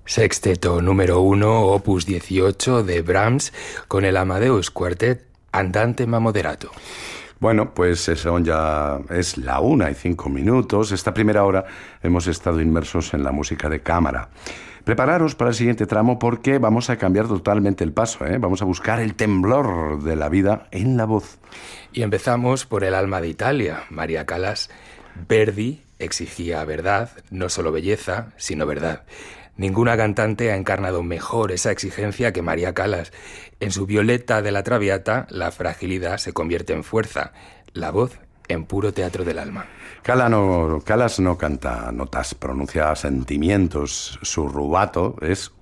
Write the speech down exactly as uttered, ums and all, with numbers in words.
Sexteto número uno, opus dieciocho de Brahms, con el Amadeus Quartet Andante ma moderato. Bueno, pues son ya es la una y cinco minutos. Esta primera hora hemos estado inmersos en la música de cámara. Prepararos para el siguiente tramo porque vamos a cambiar totalmente el paso, ¿eh? Vamos a buscar el temblor de la vida en la voz. Y empezamos por el alma de Italia, María Callas. Verdi exigía verdad, no solo belleza, sino verdad. Ninguna cantante ha encarnado mejor esa exigencia que María Callas. En su Violetta de la Traviata, la fragilidad se convierte en fuerza, la voz en puro teatro del alma. Callas no, Callas no canta notas, pronuncia sentimientos. Su rubato es